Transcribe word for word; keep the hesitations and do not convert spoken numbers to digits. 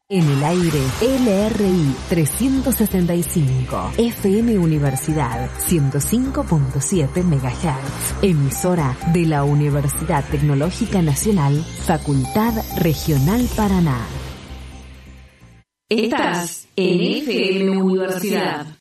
En el aire, L R I trescientos sesenta y cinco, F M Universidad ciento cinco punto siete megahertz, emisora de la Universidad Tecnológica Nacional, Facultad Regional Paraná. Estás en F M Universidad.